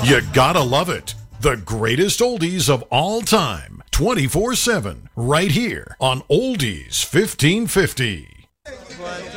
You gotta love it. The greatest oldies of all time, 24/7, right here on Oldies 1550.